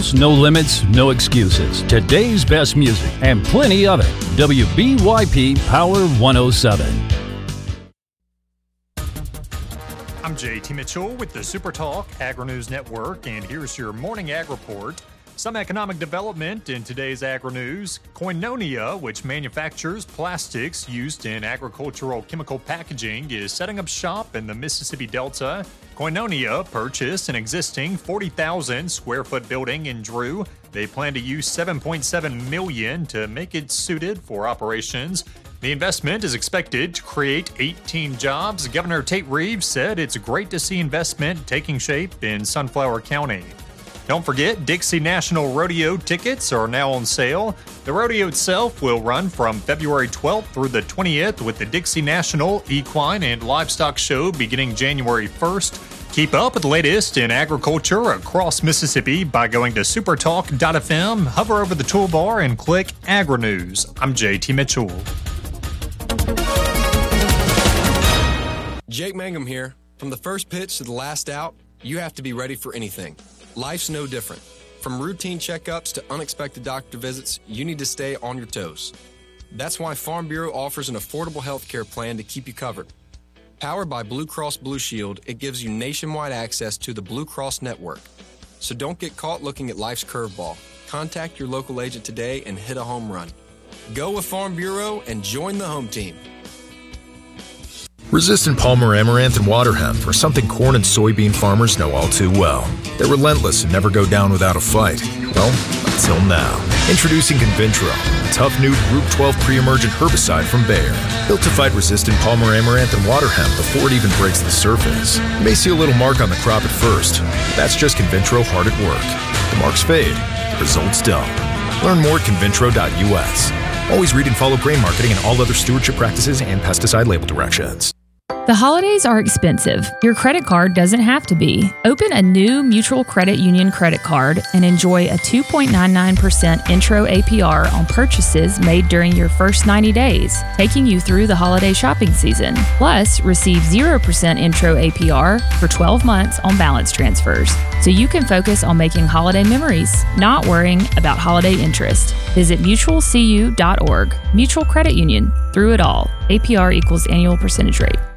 rules, no limits, no excuses. Today's best music and plenty of it. WBYP Power 107. I'm JT Mitchell with the Super Talk Agri-News Network, and here's your morning ag report. Some economic development in today's agri-news. Koinonia, which manufactures plastics used in agricultural chemical packaging, is setting up shop in the Mississippi Delta. Koinonia purchased an existing 40,000 square foot building in Drew. They plan to use $7.7 million to make it suited for operations. The investment is expected to create 18 jobs. Governor Tate Reeves said it's great to see investment taking shape in Sunflower County. Don't forget, Dixie National Rodeo tickets are now on sale. The rodeo itself will run from February 12th through the 20th, with the Dixie National Equine and Livestock Show beginning January 1st. Keep up with the latest in agriculture across Mississippi by going to supertalk.fm, hover over the toolbar, and click Agri-News. I'm JT Mitchell. Jake Mangum here. From the first pitch to the last out, you have to be ready for anything. Life's no different. From routine checkups to unexpected doctor visits, you need to stay on your toes. That's why Farm Bureau offers an affordable health care plan to keep you covered. Powered by Blue Cross Blue Shield, it gives you nationwide access to the Blue Cross network. So don't get caught looking at life's curveball. Contact your local agent today and hit a home run. Go with Farm Bureau and join the home team. Resistant Palmer Amaranth and water hemp are something corn and soybean farmers know all too well. They're relentless and never go down without a fight. Well, until now. Introducing Convintro, a tough new Group 12 pre-emergent herbicide from Bayer. Built to fight resistant Palmer Amaranth and water hemp before it even breaks the surface. You may see a little mark on the crop at first, but that's just Convintro hard at work. The marks fade, the results don't. Learn more at convintro.us. Always read and follow grain marketing and all other stewardship practices and pesticide label directions. The holidays are expensive. Your credit card doesn't have to be. Open a new Mutual Credit Union credit card and enjoy a 2.99% intro APR on purchases made during your first 90 days, taking you through the holiday shopping season. Plus, receive 0% intro APR for 12 months on balance transfers, so you can focus on making holiday memories, not worrying about holiday interest. Visit mutualcu.org. Mutual Credit Union. Through it all. APR equals annual percentage rate.